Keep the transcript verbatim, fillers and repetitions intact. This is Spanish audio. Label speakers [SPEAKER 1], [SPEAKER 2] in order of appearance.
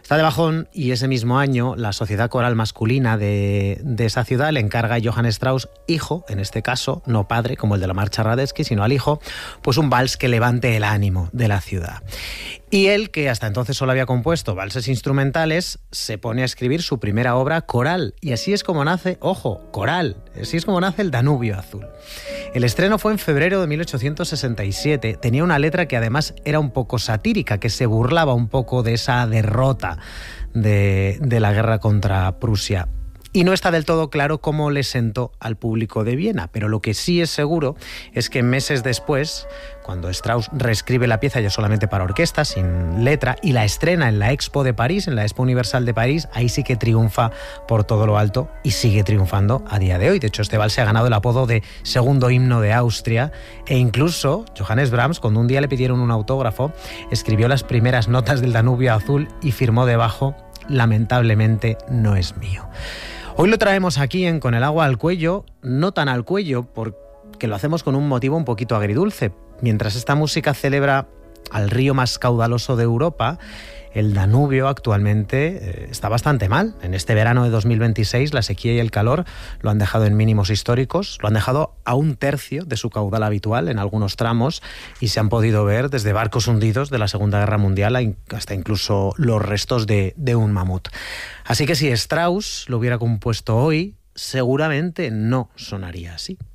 [SPEAKER 1] Está de bajón y ese mismo año la Sociedad Coral Masculina de, de esa ciudad le encarga a Johann Strauss, hijo, en este caso, no padre como el de la marcha Radetzky, sino al hijo, pues un vals que levante el ánimo de la ciudad. Y él, que hasta entonces solo había compuesto valses instrumentales, se pone a escribir su primera obra coral. Y así es como nace, ojo, coral, así es como nace el Danubio Azul. El estreno fue en febrero de mil ochocientos sesenta y siete. Tenía una letra que además era un poco satírica, que se burlaba un poco de esa derrota de, de la guerra contra Prusia. Y no está del todo claro cómo le sentó al público de Viena, pero lo que sí es seguro es que meses después, cuando Strauss reescribe la pieza ya solamente para orquesta, sin letra, y la estrena en la Expo de París, en la Expo Universal de París, ahí sí que triunfa por todo lo alto y sigue triunfando a día de hoy. De hecho, este vals se ha ganado el apodo de segundo himno de Austria, e incluso Johannes Brahms, cuando un día le pidieron un autógrafo, escribió las primeras notas del Danubio Azul y firmó debajo: lamentablemente no es mío. Hoy lo traemos aquí en Con el agua al cuello, no tan al cuello, porque lo hacemos con un motivo un poquito agridulce. Mientras esta música celebra al río más caudaloso de Europa, el Danubio actualmente está bastante mal. En este verano de dos mil veintiséis la sequía y el calor lo han dejado en mínimos históricos, lo han dejado a un tercio de su caudal habitual en algunos tramos y se han podido ver desde barcos hundidos de la Segunda Guerra Mundial hasta incluso los restos de, de un mamut. Así que si Strauss lo hubiera compuesto hoy, seguramente no sonaría así.